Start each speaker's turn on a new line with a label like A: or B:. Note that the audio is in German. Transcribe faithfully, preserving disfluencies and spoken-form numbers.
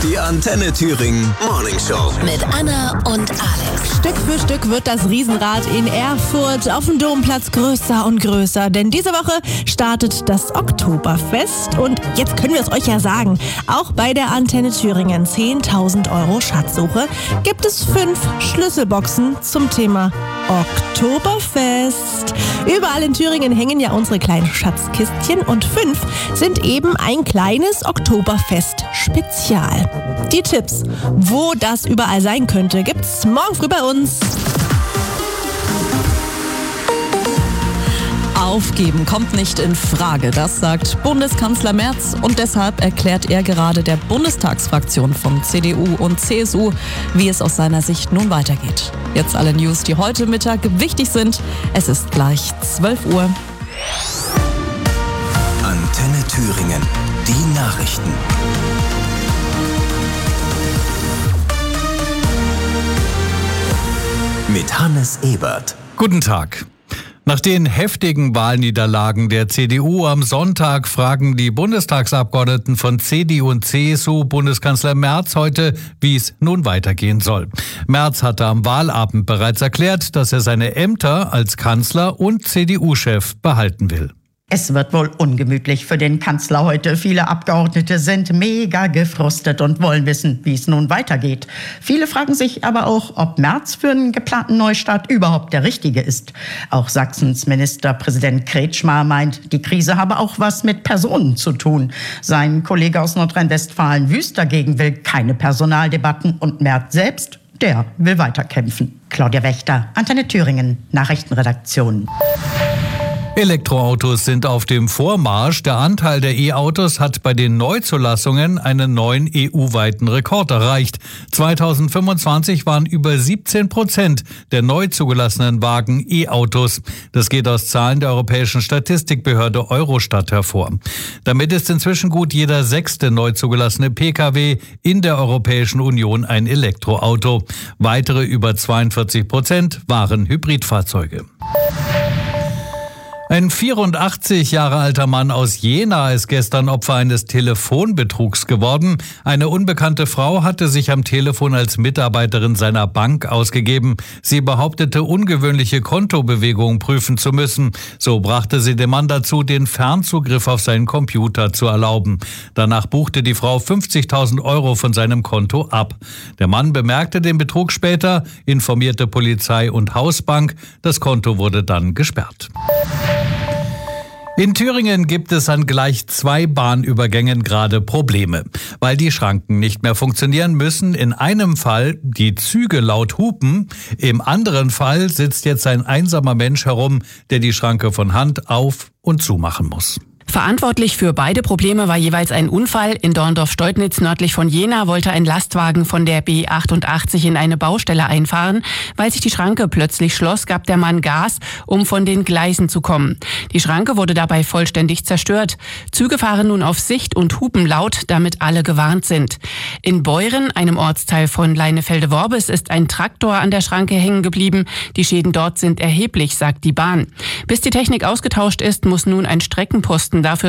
A: Die Antenne Thüringen Morning Show.
B: Mit Anna und Alex.
C: Stück für Stück wird das Riesenrad in Erfurt auf dem Domplatz größer und größer. Denn diese Woche startet das Oktoberfest. Und jetzt können wir es euch ja sagen. Auch bei der Antenne Thüringen zehntausend Euro Schatzsuche gibt es fünf Schlüsselboxen zum Thema Oktoberfest. Überall in Thüringen hängen ja unsere kleinen Schatzkistchen und fünf sind eben ein kleines Oktoberfest-Spezial. Die Tipps, wo das überall sein könnte, gibt's morgen früh bei uns.
D: Aufgeben kommt nicht in Frage, das sagt Bundeskanzler Merz und deshalb erklärt er gerade der Bundestagsfraktion von C D U und C S U, wie es aus seiner Sicht nun weitergeht. Jetzt alle News, die heute Mittag wichtig sind. Es ist gleich zwölf Uhr.
A: Antenne Thüringen, die Nachrichten. Mit Hannes Ebert.
E: Guten Tag. Nach den heftigen Wahlniederlagen der C D U am Sonntag fragen die Bundestagsabgeordneten von C D U und C S U Bundeskanzler Merz heute, wie es nun weitergehen soll. Merz hatte am Wahlabend bereits erklärt, dass er seine Ämter als Kanzler und C D U-Chef behalten will.
F: Es wird wohl ungemütlich für den Kanzler heute. Viele Abgeordnete sind mega gefrustet und wollen wissen, wie es nun weitergeht. Viele fragen sich aber auch, ob Merz für einen geplanten Neustart überhaupt der Richtige ist. Auch Sachsens Ministerpräsident Kretschmer meint, die Krise habe auch was mit Personen zu tun. Sein Kollege aus Nordrhein-Westfalen Wüst dagegen will keine Personaldebatten und Merz selbst, der will weiterkämpfen. Claudia Wächter, Antenne Thüringen, Nachrichtenredaktion.
E: Elektroautos sind auf dem Vormarsch. Der Anteil der E-Autos hat bei den Neuzulassungen einen neuen E U-weiten Rekord erreicht. zweitausendfünfundzwanzig waren über siebzehn Prozent der neu zugelassenen Wagen E-Autos. Das geht aus Zahlen der europäischen Statistikbehörde Eurostat hervor. Damit ist inzwischen gut jeder sechste neu zugelassene Pkw in der Europäischen Union ein Elektroauto. Weitere über zweiundvierzig Prozent waren Hybridfahrzeuge. Ein vierundachtzig Jahre alter Mann aus Jena ist gestern Opfer eines Telefonbetrugs geworden. Eine unbekannte Frau hatte sich am Telefon als Mitarbeiterin seiner Bank ausgegeben. Sie behauptete, ungewöhnliche Kontobewegungen prüfen zu müssen. So brachte sie den Mann dazu, den Fernzugriff auf seinen Computer zu erlauben. Danach buchte die Frau fünfzigtausend Euro von seinem Konto ab. Der Mann bemerkte den Betrug später, informierte Polizei und Hausbank. Das Konto wurde dann gesperrt. In Thüringen gibt es an gleich zwei Bahnübergängen gerade Probleme. Weil die Schranken nicht mehr funktionieren, müssen in einem Fall die Züge laut hupen. Im anderen Fall sitzt jetzt ein einsamer Mensch herum, der die Schranke von Hand auf- und zumachen muss.
G: Verantwortlich für beide Probleme war jeweils ein Unfall. In Dorndorf-Steutnitz nördlich von Jena wollte ein Lastwagen von der B achtundachtzig in eine Baustelle einfahren. Weil sich die Schranke plötzlich schloss, gab der Mann Gas, um von den Gleisen zu kommen. Die Schranke wurde dabei vollständig zerstört. Züge fahren nun auf Sicht und hupen laut, damit alle gewarnt sind. In Beuren, einem Ortsteil von Leinefelde-Worbis, ist ein Traktor an der Schranke hängen geblieben. Die Schäden dort sind erheblich, sagt die Bahn. Bis die Technik ausgetauscht ist, muss nun ein Streckenposten dafür